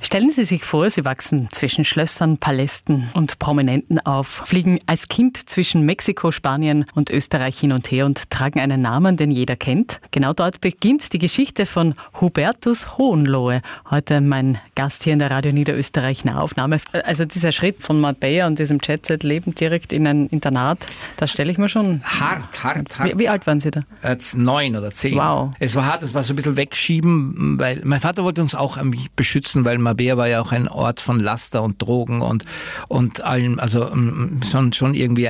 Stellen Sie sich vor, Sie wachsen zwischen Schlössern, Palästen und Prominenten auf, fliegen als Kind zwischen Mexiko, Spanien und Österreich hin und her und tragen einen Namen, den jeder kennt. Genau dort beginnt die Geschichte von Hubertus Hohenlohe. Heute mein Gast hier in der Radio Niederösterreich Nahaufnahme. Also dieser Schritt von Marbella und diesem Jet-Set-Leben direkt in ein Internat, das stelle ich mir schon... Hart. Wie alt waren Sie da? 9 oder 10. Wow. Es war hart, es war so ein bisschen wegschieben, weil mein Vater wollte uns auch beschützen, weil Marbella war ja auch ein Ort von Laster und Drogen und allem, also schon irgendwie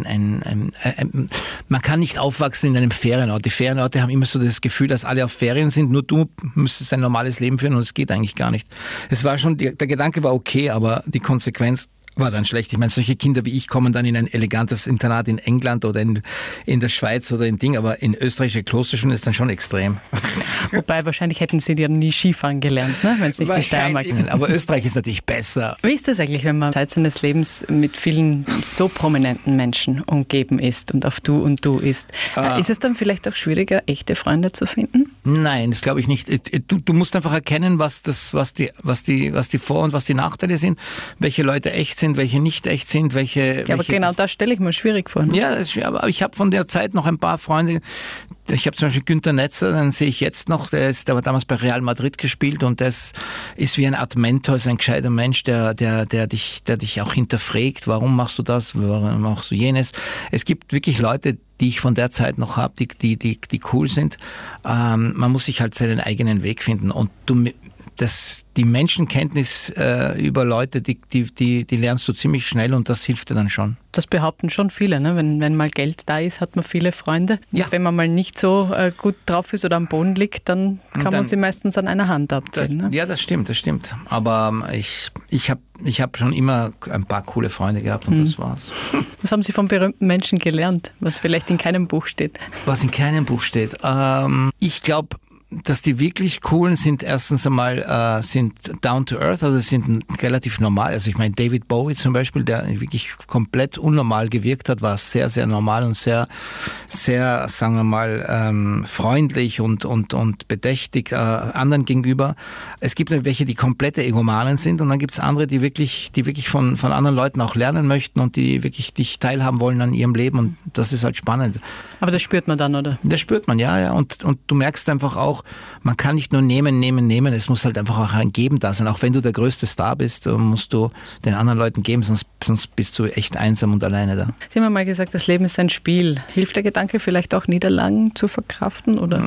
man kann nicht aufwachsen in einem Ferienort. Die Ferienorte haben immer so das Gefühl, dass alle auf Ferien sind, nur du müsstest ein normales Leben führen und es geht eigentlich gar nicht. Es war schon, der Gedanke war okay, aber die Konsequenz war dann schlecht. Ich meine, solche Kinder wie ich kommen dann in ein elegantes Internat in England oder in der Schweiz oder in Ding, aber in österreichische Klosterschulen ist dann schon extrem. Wobei, wahrscheinlich hätten Sie ja nie Skifahren gelernt, ne? Wenn es nicht die Steiermark ist. Aber Österreich ist natürlich besser. Wie ist das eigentlich, wenn man Zeit seines Lebens mit vielen so prominenten Menschen umgeben ist und auf Du und Du ist? Ist es dann vielleicht auch schwieriger, echte Freunde zu finden? Nein, das glaube ich nicht. Du musst einfach erkennen, was die Vor- und was die Nachteile sind, welche Leute echt sind, welche nicht echt sind, Aber genau das stelle ich mir schwierig vor. Ne? Ja, aber ich habe von der Zeit noch ein paar Freunde. Ich habe zum Beispiel Günther Netzer, den sehe ich jetzt noch, der war damals bei Real Madrid gespielt und das ist wie eine Art Mentor, ist ein gescheiter Mensch, der dich auch hinterfragt, warum machst du das, warum machst du jenes. Es gibt wirklich Leute, die ich von der Zeit noch habe, die cool sind. Man muss sich halt seinen eigenen Weg finden und die Menschenkenntnis über Leute, die lernst du ziemlich schnell und das hilft dir dann schon. Das behaupten schon viele, ne? Wenn mal Geld da ist, hat man viele Freunde. Ja. Wenn man mal nicht so gut drauf ist oder am Boden liegt, dann kann man sie meistens an einer Hand abzählen. Ne? Ja, das stimmt. Aber ich hab schon immer ein paar coole Freunde gehabt und das war's. Was haben Sie von berühmten Menschen gelernt, was vielleicht in keinem Buch steht? Was in keinem Buch steht? Ich glaube, dass die wirklich coolen sind, erstens einmal sind down to earth, also sind relativ normal. Also ich meine, David Bowie zum Beispiel, der wirklich komplett unnormal gewirkt hat, war sehr, sehr normal und sehr, sehr, sagen wir mal, freundlich und bedächtig anderen gegenüber. Es gibt welche, die komplette Egomanen sind und dann gibt es andere, die wirklich von anderen Leuten auch lernen möchten und die wirklich dich teilhaben wollen an ihrem Leben und das ist halt spannend. Aber das spürt man dann, oder? Das spürt man, ja. Und du merkst einfach auch, man kann nicht nur nehmen, es muss halt einfach auch ein Geben da sein. Auch wenn du der größte Star bist, musst du den anderen Leuten geben, sonst bist du echt einsam und alleine da. Sie haben mal gesagt, das Leben ist ein Spiel. Hilft der Gedanke vielleicht auch, Niederlagen zu verkraften? Oder?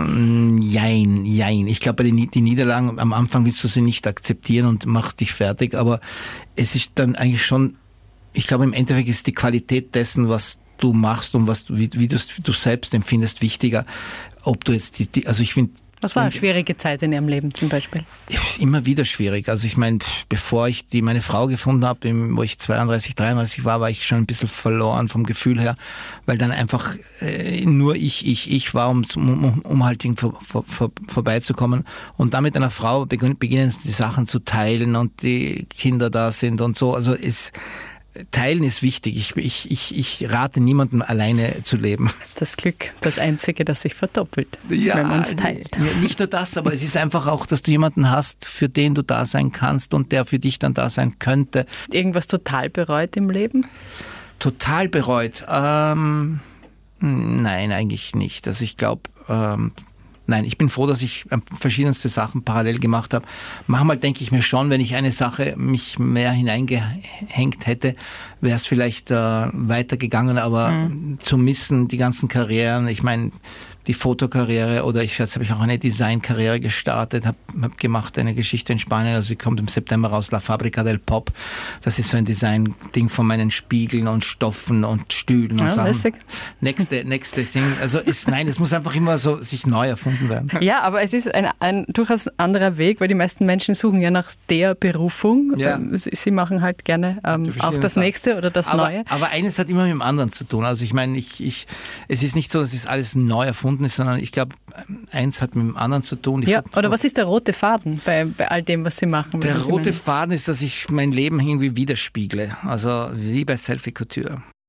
Jein. Ich glaube, die Niederlagen, am Anfang willst du sie nicht akzeptieren und macht dich fertig, aber es ist dann eigentlich schon, ich glaube, im Endeffekt ist die Qualität dessen, was du machst und wie du selbst empfindest, wichtiger. Ob du jetzt also ich finde, was war eine schwierige Zeit in Ihrem Leben zum Beispiel? Ist immer wieder schwierig. Also ich meine, bevor ich meine Frau gefunden habe, wo ich 32, 33 war ich schon ein bisschen verloren vom Gefühl her, weil dann einfach nur ich war, um halt vorbeizukommen. Und dann mit einer Frau beginnen die Sachen zu teilen und die Kinder da sind und so. Also Teilen ist wichtig. Ich rate niemandem, alleine zu leben. Das Glück, das Einzige, das sich verdoppelt, wenn man es teilt. Nicht nur das, aber es ist einfach auch, dass du jemanden hast, für den du da sein kannst und der für dich dann da sein könnte. Irgendwas total bereut im Leben? Total bereut? Nein, eigentlich nicht. Also ich glaube... Nein, ich bin froh, dass ich verschiedenste Sachen parallel gemacht habe. Manchmal denke ich mir schon, wenn ich eine Sache mich mehr hineingehängt hätte, wäre es vielleicht weitergegangen, aber zu missen, die ganzen Karrieren, ich meine, die Fotokarriere oder jetzt habe ich auch eine Designkarriere gestartet, habe gemacht eine Geschichte in Spanien, also sie kommt im September raus, La Fábrica del Pop. Das ist so ein Design-Ding von meinen Spiegeln und Stoffen und Stühlen und Sachen. Lässig. Nächste Ding. Also es muss einfach immer so sich neu erfunden werden. Ja, aber es ist ein durchaus anderer Weg, weil die meisten Menschen suchen ja nach der Berufung. Ja. Sie machen halt gerne auch das Nächste oder das Neue. Aber eines hat immer mit dem anderen zu tun. Also ich meine, es ist nicht so, dass es alles neu erfunden ist, sondern ich glaube, eins hat mit dem anderen zu tun. Ja, oder was ist der rote Faden bei all dem, was Sie machen? Der rote Faden ist, dass ich mein Leben irgendwie widerspiegle. Also wie bei Selfie Couture.